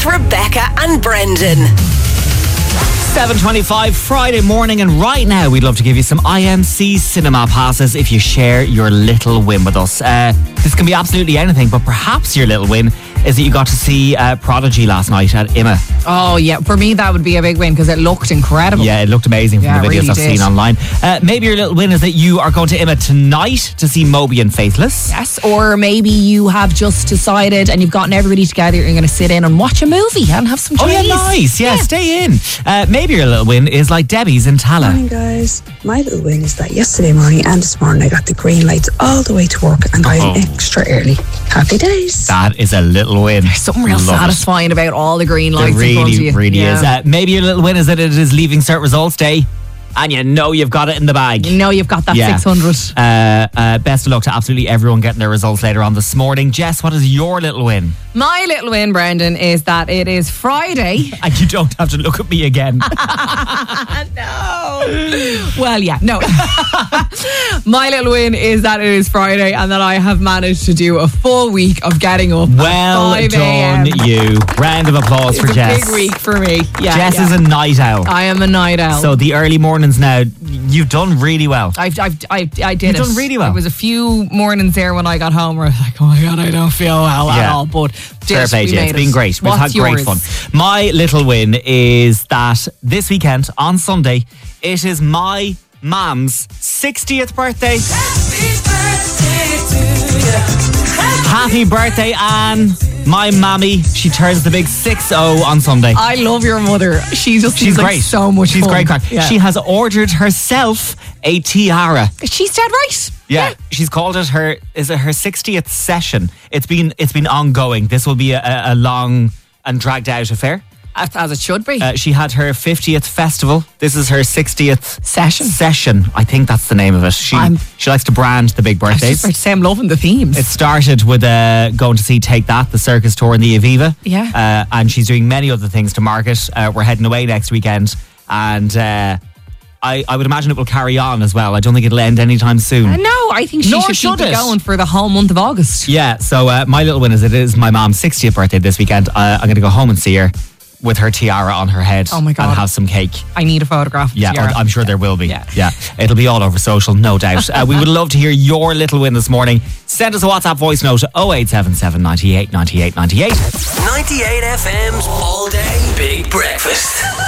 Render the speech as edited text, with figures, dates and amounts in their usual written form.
Rebecca and Brendan. 7:25 Friday morning, and right now we'd love to give you some IMC cinema passes if you share your little win with us. This can be absolutely anything, but perhaps your little win is that you got to see Prodigy last night at IMA. Oh yeah, for me that would be a big win because it looked incredible. Yeah, it looked amazing from the videos really I've did. seen online. Maybe your little win is that you are going to IMA tonight to see Moby and Faithless. Yes, or maybe you have just decided and you've gotten everybody together, you're going to sit in and watch a movie and have some Oh trees. yeah, nice. Yeah, stay in. Maybe your little win is like Debbie's in Tala. Morning, guys. My little win is that yesterday morning and this morning I got the green lights all the way to work and got in extra early. Happy days. That is a little win. Something real Love it. satisfying about all the green lights It in front of you. really Yeah. is. Maybe your little win is that it is Leaving Cert Results Day, and you know you've got it in the bag. You know you've got that Yeah. 600. Best of luck to absolutely everyone getting their results later on this morning. Jess, what is your little win? My little win, Brendan, is that it is Friday. And you don't have to look at me again. Well, yeah, no. My little win is that it is Friday and that I have managed to do a full week of getting up Well at 5 done, a.m. you. Round of applause It's for a Jess. big week for me. Yeah, Jess yeah. is a night owl. I am a night owl. So the early mornings now, you've done really well. I did You've it. done really well. There was a few mornings there when I got home where I was like, oh my God, I don't feel well at Yeah. all. But Fair play, we Jess. made It's been it. great. We've What's had great yours? fun. My little win is that this weekend, on Sunday, it is my mum's 60th birthday. Happy birthday, Anne. My mammy, she turns the big 6-0 on Sunday. I love your mother. She just She's seems like great. so much She's fun. great crack. Yeah. She has ordered herself a tiara. She's dead right. Yeah, she's called it her 60th session. It's been ongoing. This will be a long and dragged out affair. As it should be. She had her 50th festival. This is her 60th Session. I think that's the name of it. She likes to brand the big I was birthdays. just about to say I'm loving the themes. It started with going to see Take That, the circus tour in the Aviva. Yeah. And she's doing many other things to market. We're heading away next weekend. And I would imagine it will carry on as well. I don't think it'll end anytime soon. No, I think she Nor should keep should it it. going for the whole month of August. Yeah, so my little win is it is my mom's 60th birthday this weekend. I'm going to go home and see her with her tiara on her head. Oh my God. And have some cake. I need a photograph. Yeah, Tiara. I'm sure there will be. Yeah. It'll be all over social, no doubt. We would love to hear your little win this morning. Send us a WhatsApp voice note 0877 98 98 98. 98 FM's all day big breakfast.